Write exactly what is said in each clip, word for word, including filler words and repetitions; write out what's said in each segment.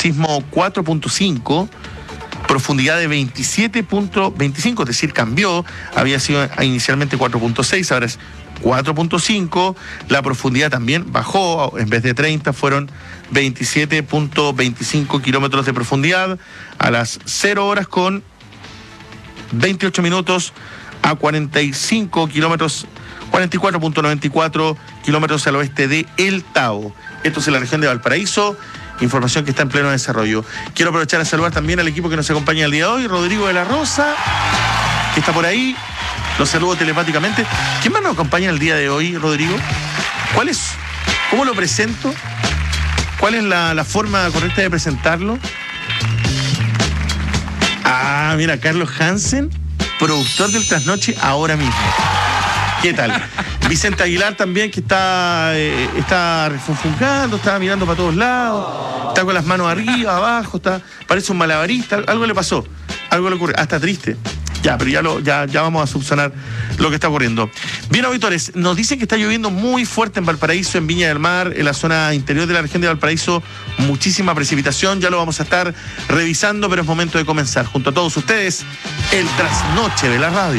sismo cuatro punto cinco, profundidad de veintisiete punto veinticinco, es decir, cambió, había sido inicialmente cuatro punto seis, ahora es cuatro punto cinco, la profundidad también bajó, en vez de treinta fueron veintisiete punto veinticinco kilómetros de profundidad, a las cero horas con veintiocho minutos, a cuarenta y cinco kilómetros, cuarenta y cuatro punto noventa y cuatro kilómetros al oeste de El Tao. Esto es en la región de Valparaíso, información que está en pleno desarrollo. Quiero aprovechar a saludar también al equipo que nos acompaña el día de hoy, Rodrigo de la Rosa, que está por ahí, los saludo telepáticamente. ¿Quién más nos acompaña el día de hoy, Rodrigo? ¿Cuál es? ¿Cómo lo presento? ¿Cuál es la, la forma correcta de presentarlo? Ah, mira, Carlos Hansen, productor del Trasnoche ahora mismo. ¿Qué tal? Vicente Aguilar también, que está, eh, está refunfuncando, está mirando para todos lados, está con las manos arriba, abajo, está, parece un malabarista, algo le pasó, algo le ocurre, hasta triste. Ya, pero ya, lo, ya, ya vamos a subsanar lo que está ocurriendo. Bien, auditores, nos dicen que está lloviendo muy fuerte en Valparaíso, en Viña del Mar, en la zona interior de la región de Valparaíso, muchísima precipitación, ya lo vamos a estar revisando, pero es momento de comenzar. Junto a todos ustedes, el Trasnoche de la Radio.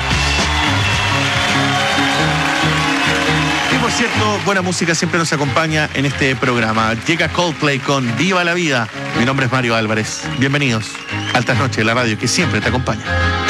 Por cierto, buena música siempre nos acompaña en este programa. Llega Coldplay con Viva la Vida. Mi nombre es Mario Álvarez. Bienvenidos al Trasnoche de la Radio, que siempre te acompaña.